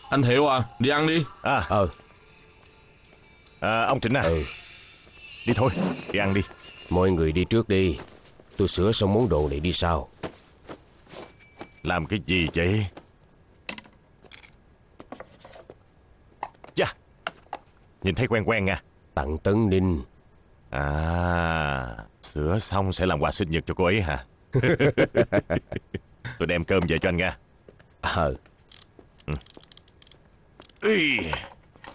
Anh Thiệu à, đi ăn đi. Ông Trịnh à. Đi thôi, đi ăn đi. Mọi người đi trước đi. Tôi sửa xong món đồ này đi sau. Làm cái gì vậy? Chà, nhìn thấy quen quen nha. Tặng Tấn Ninh. Sửa xong sẽ làm quà sinh nhật cho cô ấy hả? Tôi đem cơm về cho anh nha. Ờ. Ý.